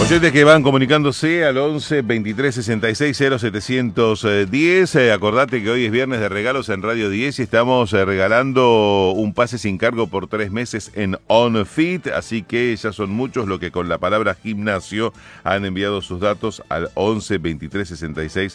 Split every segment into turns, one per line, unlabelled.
Oyentes que van comunicándose al 11 23 66 0710. Acordate que hoy es viernes de regalos en Radio 10 y estamos regalando un pase sin cargo por 3 meses en OnFit. Así que ya son muchos los que con la palabra gimnasio han enviado sus datos al 11 23 66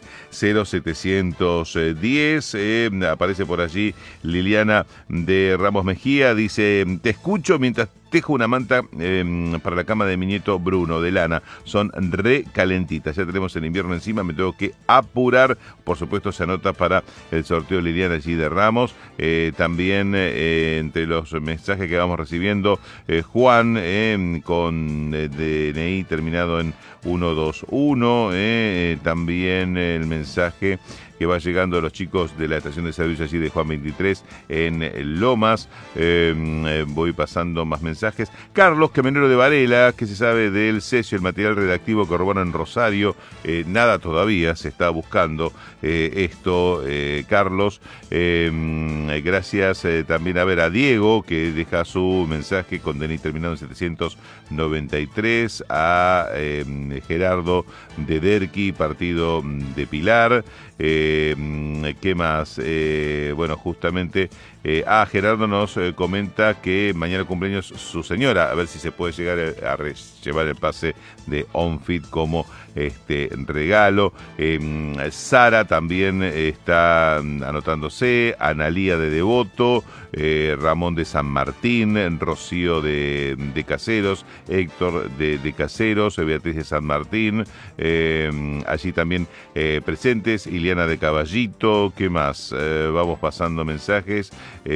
0710. Aparece por allí Liliana de Ramos Mejía. Dice: te escucho mientras tejo una manta para la cama de mi nieto Bruno, de lana. Son re calentitas. Ya tenemos el invierno encima, me tengo que apurar. Por supuesto, se anota para el sorteo Liliana allí de Ramos. También entre los mensajes que vamos recibiendo, Juan, con DNI terminado en 121. También el mensaje que va llegando a los chicos de la estación de servicio allí de Juan 23 en Lomas. Voy pasando más mensajes. Carlos Camionero de Varela, que se sabe del cesio, el material redactivo que robaron en Rosario. Nada todavía, se está buscando esto, Carlos. Gracias también a Diego, que deja su mensaje con DNI terminado en 793. A Gerardo de Derqui, partido de Pilar. ¿Qué más? Bueno, justamente Gerardo nos comenta que mañana cumpleaños su señora, a ver si se puede llegar a llevar el pase de OnFit como regalo. Sara también está anotándose, Analía de Devoto, Ramón de San Martín, Rocío de Caseros, Héctor de Caseros, Beatriz de San Martín, allí también presentes, Iliana de Caballito. ¿Qué más? Vamos pasando mensajes.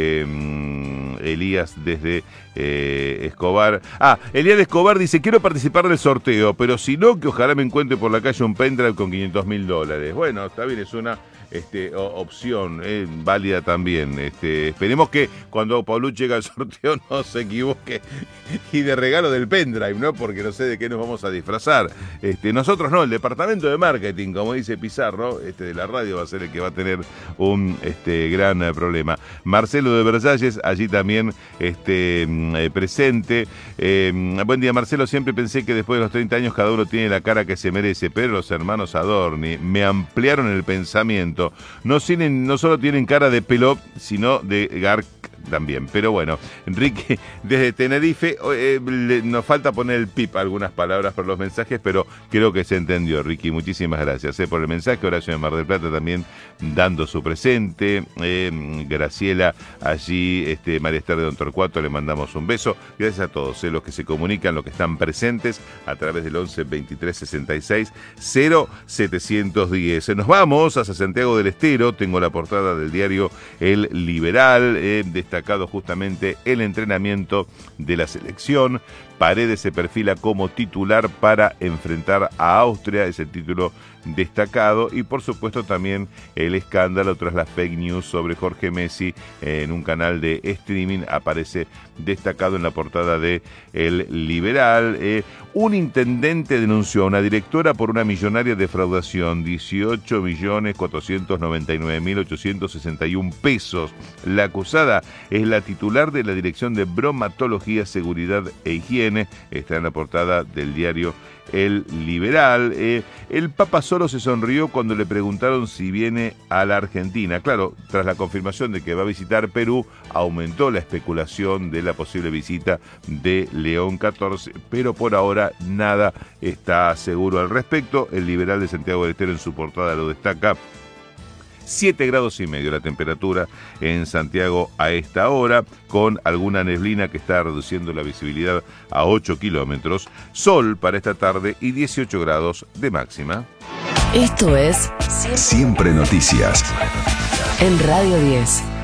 Elías desde Escobar. Elías de Escobar dice: quiero participar del sorteo, pero si no, que ojalá me encuentre por la calle un pendrive con $500,000. Bueno, está bien, es una opción válida también. Esperemos que cuando Pablo llegue al sorteo no se equivoque y de regalo del pendrive, ¿no? Porque no sé de qué nos vamos a disfrazar. Nosotros no, el departamento de marketing, como dice Pizarro, de la radio va a ser el que va a tener un gran problema. Marcelo de Versalles, allí también presente. Buen día, Marcelo. Siempre pensé que después de los 30 años cada uno tiene la cara que se merece, pero los hermanos Adorni me ampliaron el pensamiento. No solo tienen cara de pelo, sino de Garc también. Pero bueno, Enrique desde Tenerife, nos falta poner el pip algunas palabras por los mensajes, pero creo que se entendió, Ricky. Muchísimas gracias por el mensaje. Horacio de Mar del Plata también dando su presente. Graciela allí, María Esther de Don Torcuato, le mandamos un beso. Gracias a todos los que se comunican, los que están presentes a través del 11 23 66 0710. Nos vamos a Santiago del Estero. Tengo la portada del diario El Liberal, destacado justamente el entrenamiento de la selección. Paredes se perfila como titular para enfrentar a Austria, es el título destacado, y por supuesto también el escándalo tras las fake news sobre Jorge Messi en un canal de streaming aparece destacado en la portada de El Liberal. Un intendente denunció a una directora por una millonaria defraudación, 18.499.861 pesos. La acusada es la titular de la Dirección de Bromatología, Seguridad e Higiene. Está en la portada del diario El Liberal. El Papa solo se sonrió cuando le preguntaron si viene a la Argentina. Claro, tras la confirmación de que va a visitar Perú, aumentó la especulación de la posible visita de León XIV, pero por ahora nada está seguro al respecto. El Liberal de Santiago del Estero en su portada lo destaca. 7,5 grados la temperatura en Santiago a esta hora, con alguna neblina que está reduciendo la visibilidad a 8 kilómetros. Sol para esta tarde y 18 grados de máxima.
Esto es
Siempre Noticias
en Radio 10.